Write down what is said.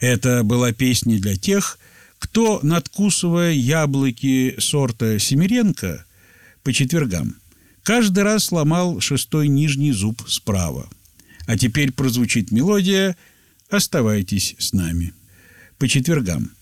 Это была песня для тех, кто, надкусывая яблоки сорта Семеренко по четвергам, каждый раз сломал 6-й нижний зуб справа. А теперь прозвучит мелодия «Оставайтесь с нами» по четвергам.